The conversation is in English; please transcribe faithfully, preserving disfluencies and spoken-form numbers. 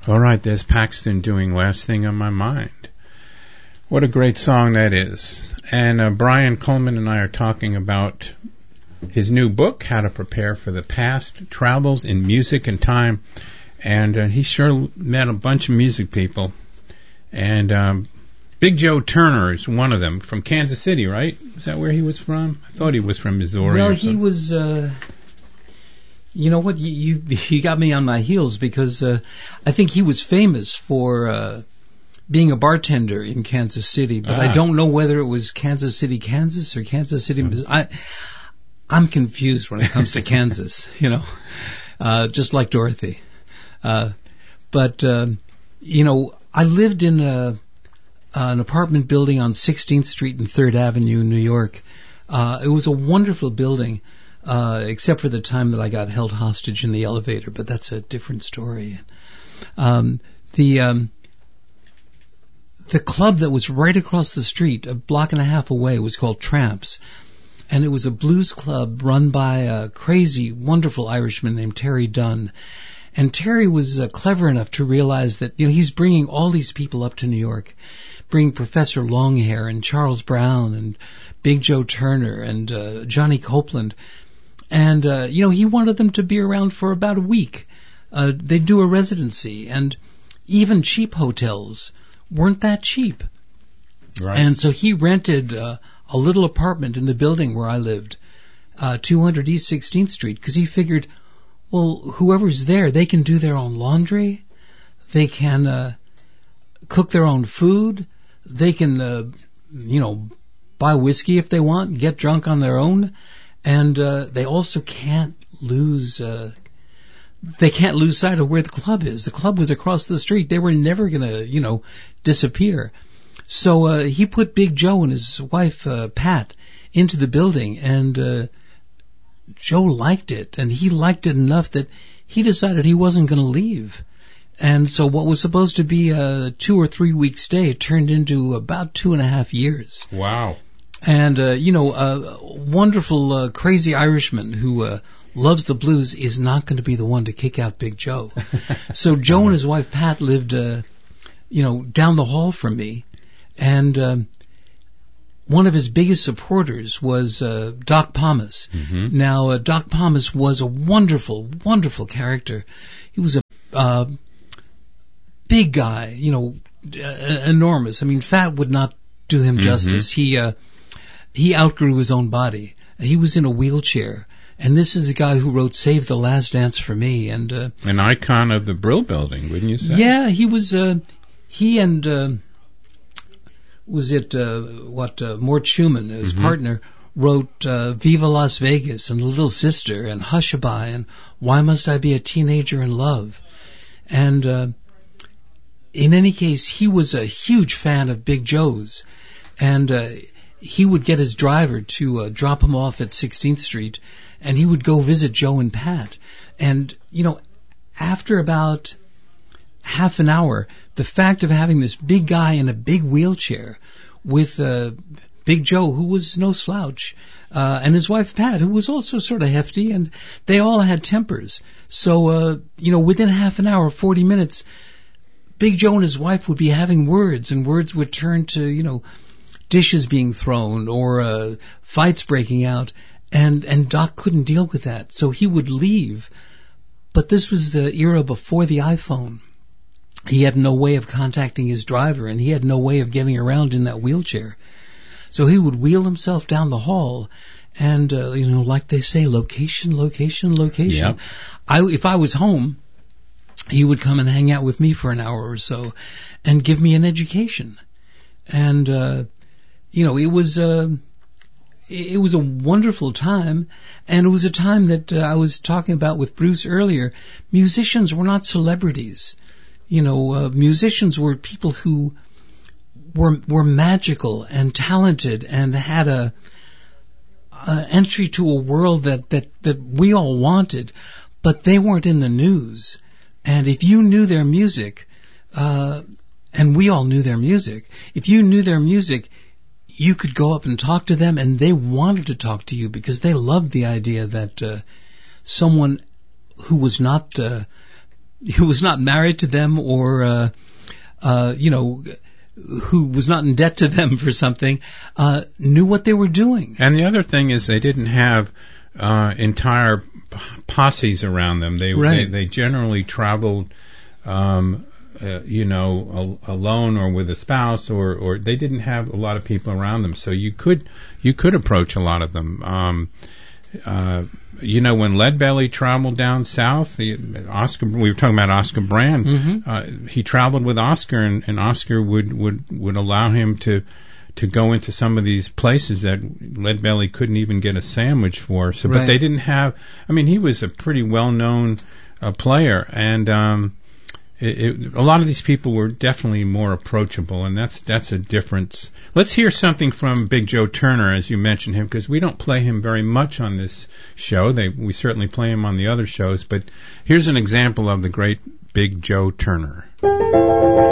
All right, there's Paxton doing Last Thing on My Mind. What a great song that is. And uh, Brian Coleman and I are talking about his new book, How to Prepare for the Past, Travels in Music and Time. And uh, he sure met a bunch of music people. And um, Big Joe Turner is one of them, from Kansas City, right? Is that where he was from? I thought he was from Missouri. Well, or he was... Uh You know what? You, you you got me on my heels because uh, I think he was famous for uh, being a bartender in Kansas City, but ah. I don't know whether it was Kansas City, Kansas, or Kansas City. Mm-hmm. I I'm confused when it comes to Kansas. You know, uh, just like Dorothy. Uh, but um, you know, I lived in a, an apartment building on sixteenth Street and third Avenue, New York. Uh, it was a wonderful building. Uh, except for the time that I got held hostage in the elevator, but that's a different story. Um, the um, the club that was right across the street, a block and a half away, was called Tramps, and it was a blues club run by a crazy, wonderful Irishman named Terry Dunn. And Terry was uh, clever enough to realize that, you know, he's bringing all these people up to New York, bringing Professor Longhair and Charles Brown and Big Joe Turner and uh, Johnny Copeland. And, uh, you know, he wanted them to be around for about a week. Uh, they'd do a residency, and even cheap hotels weren't that cheap. Right. And so he rented uh, a little apartment in the building where I lived, uh, two hundred East sixteenth Street, because he figured, well, whoever's there, they can do their own laundry, they can uh, cook their own food, they can, uh, you know, buy whiskey if they want, get drunk on their own. And uh, they also can't lose. Uh, they can't lose sight of where the club is. The club was across the street. They were never going to, you know, disappear. So uh, he put Big Joe and his wife uh, Pat into the building, and uh, Joe liked it, and he liked it enough that he decided he wasn't going to leave. And so what was supposed to be a two or three week stay turned into about two and a half years. Wow. And, uh, you know, a wonderful, uh, crazy Irishman who uh, loves the blues is not going to be the one to kick out Big Joe. So Joe and his wife Pat lived, uh, you know, down the hall from me. And um, one of his biggest supporters was uh, Doc Pomus. Mm-hmm. Now, uh, Doc Pomus was a wonderful, wonderful character. He was a uh, big guy, you know, uh, enormous. I mean, fat would not do him mm-hmm. justice. He... Uh, He outgrew his own body. He was in a wheelchair. And this is the guy who wrote Save the Last Dance for Me. And uh, an icon of the Brill Building, wouldn't you say? Yeah, he was, uh, he and, uh, was it, uh, what, uh, Mort Schumann, his mm-hmm. partner, wrote uh, Viva Las Vegas and Little Sister and Hushabye and Why Must I Be a Teenager in Love? And uh, in any case, he was a huge fan of Big Joe's. And uh he would get his driver to uh, drop him off at sixteenth Street, and he would go visit Joe and Pat. And, you know, after about half an hour, the fact of having this big guy in a big wheelchair with uh, Big Joe, who was no slouch, uh, and his wife Pat, who was also sort of hefty, and they all had tempers. So, uh, you know, within half an hour, forty minutes, Big Joe and his wife would be having words, and words would turn to, you know, dishes being thrown or uh, fights breaking out, and and Doc couldn't deal with that, so he would leave. But this was the era before the iPhone. He had no way of contacting his driver, and he had no way of getting around in that wheelchair. So he would wheel himself down the hall, and uh, you know, like they say, location, location, location. Yep. I, if I was home, he would come and hang out with me for an hour or so, and give me an education. And uh, you know, it was uh, it was a wonderful time, and it was a time that uh, I was talking about with Bruce earlier. Musicians were not celebrities. You know, uh, musicians were people who were were magical and talented and had a, a entry to a world that, that, that we all wanted, but they weren't in the news. And if you knew their music, uh, and we all knew their music, if you knew their music, you could go up and talk to them, and they wanted to talk to you because they loved the idea that uh, someone who was not uh, who was not married to them or, uh, uh, you know, who was not in debt to them for something, uh, knew what they were doing. And the other thing is they didn't have uh, entire posses around them. They right. they, they generally traveled, um, uh, you know, a, alone or with a spouse, or, or they didn't have a lot of people around them. So you could you could approach a lot of them. Um, uh, you know, when Leadbelly traveled down south, the, Oscar, we were talking about Oscar Brand. Mm-hmm. Uh, he traveled with Oscar, and, and Oscar would, would, would allow him to to go into some of these places that Leadbelly couldn't even get a sandwich for. So, right. but they didn't have. I mean, he was a pretty well known uh, player, and um, it, it, a lot of these people were definitely more approachable, and that's that's a difference. Let's hear something from Big Joe Turner, as you mentioned him, because we don't play him very much on this show. They we certainly play him on the other shows, but here's an example of the great Big Joe Turner.